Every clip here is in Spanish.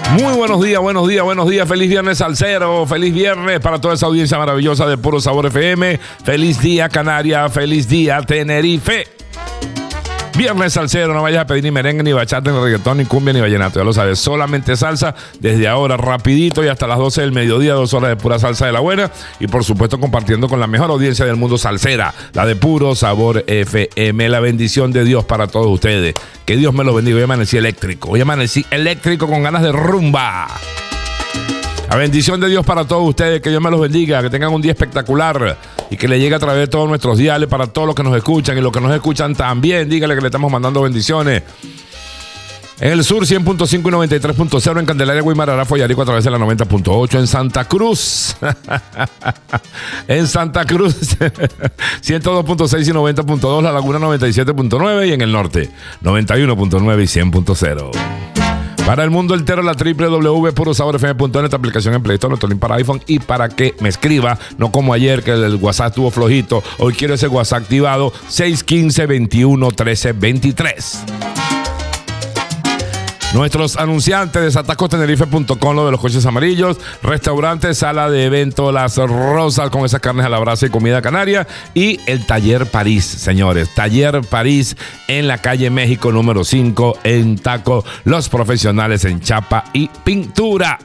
Muy buenos días, feliz viernes salsero, feliz viernes para toda esa audiencia maravillosa de Puro Sabor FM, feliz día Canarias, feliz día Tenerife. Viernes salsero, no vayas a pedir ni merengue, ni bachata, ni reggaetón, ni cumbia, ni vallenato, ya lo sabes, solamente salsa, desde ahora rapidito y hasta las 12 del mediodía, 2 horas de pura salsa de la buena, y por supuesto compartiendo con la mejor audiencia del mundo salsera, la de Puro Sabor FM, la bendición de Dios para todos ustedes, que Dios me los bendiga. Hoy amanecí eléctrico con ganas de rumba. La bendición de Dios para todos ustedes, que Dios me los bendiga, que tengan un día espectacular y que le llegue a través de todos nuestros diales para todos los que nos escuchan y los que nos escuchan también. Dígale que le estamos mandando bendiciones. En el sur 100.5 y 93.0, en Candelaria, Guaymara, Follarico a través de la 90.8, en Santa Cruz. En Santa Cruz 102.6 y 90.2, La Laguna 97.9 y en el norte 91.9 y 100.0. Para el mundo entero, la www.purosaborfm.net, esta aplicación en Play Store, nuestro link para iPhone, y para que me escriba, no como ayer que el WhatsApp estuvo flojito. Hoy quiero ese WhatsApp activado, 615-21-13-23. Nuestros anunciantes de satacostenerife.com, lo de los coches amarillos, restaurante, sala de evento Las Rosas con esas carnes a la brasa y comida canaria, y el Taller París, señores, Taller París en la calle México número 5 en Taco, los profesionales en chapa y pintura.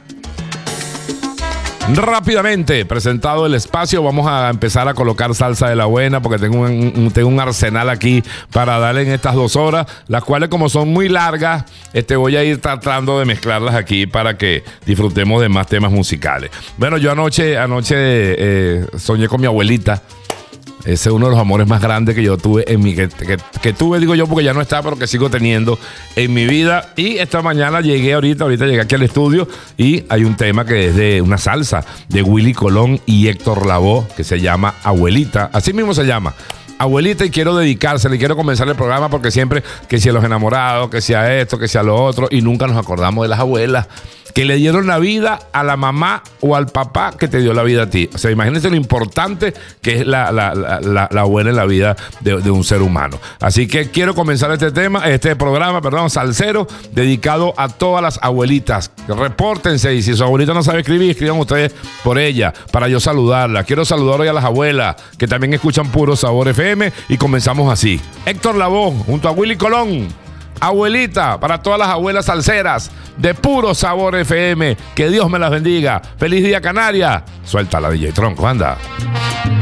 Rápidamente presentado el espacio, vamos a empezar a colocar salsa de la buena porque tengo un arsenal aquí para darle en estas 2 horas, las cuales como son muy largas, voy a ir tratando de mezclarlas aquí para que disfrutemos de más temas musicales. Bueno, yo anoche soñé con mi abuelita. Ese es uno de los amores más grandes que yo tuve en mi que tuve, digo yo, porque ya no está, pero que sigo teniendo en mi vida. Y esta mañana ahorita llegué aquí al estudio y hay un tema que es de una salsa de Willy Colón y Héctor Lavoe que se llama Abuelita. Así mismo se llama Abuelita, y quiero dedicársela y quiero comenzar el programa porque siempre que si a los enamorados, que si a esto, que si a lo otro, y nunca nos acordamos de las abuelas que le dieron la vida a la mamá o al papá que te dio la vida a ti. O sea, imagínense lo importante que es la abuela en la vida de un ser humano. Así que quiero comenzar este programa, salsero, dedicado a todas las abuelitas. Repórtense, y si su abuelita no sabe escribir, escriban ustedes por ella, para yo saludarla. Quiero saludar hoy a las abuelas, que también escuchan Puro Sabor FM, y comenzamos así. Héctor Lavoe, junto a Willy Colón. Abuelita, para todas las abuelas salseras de Puro Sabor FM, que Dios me las bendiga. Feliz día Canarias. Suelta la DJ Tronco, anda.